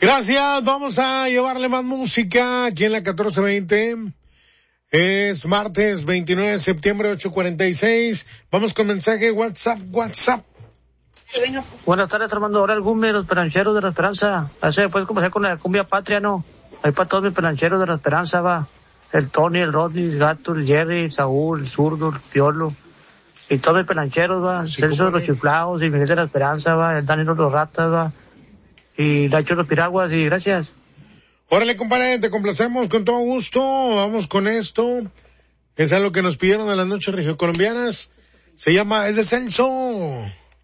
Gracias, vamos a llevarle más música aquí en la 1420. Es martes 29 de septiembre, 8:46. Vamos con mensaje WhatsApp. Buenas tardes, Armando. Ahora el Gumi de los pelancheros de la Esperanza. Así después comenzar con la cumbia patria, ¿no? Ahí para todos mis pelancheros de la Esperanza, va. El Tony, el Rodney, el Gato, el Jerry, el Saúl, el Zurdo, el Piolo. Y todos mis pelancheros, va. Celso de los Chiflados y Miguel de la Esperanza, va. El Daniel de los Ratas, va. Y Nacho de los Piraguas, y gracias. Órale, compadre, te complacemos con todo gusto. Vamos con esto. Es algo que nos pidieron en las noches regiocolombianas. Se llama Es de Celso.